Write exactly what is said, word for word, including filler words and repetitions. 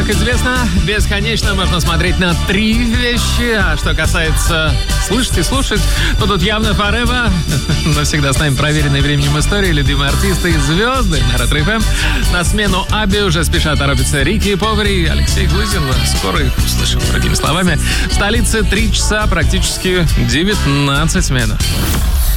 Как известно, бесконечно можно смотреть на три вещи. А что касается слышать и слушать, то тут явно Forever. Навсегда с нами проверенные временем истории, любимые артисты и звезды на Ретро-эф эм. На смену Абби уже спешат торопятся Рики Повари и Алексей Глызин. Скоро их услышим. Другими словами, в столице три часа, практически девятнадцать минут.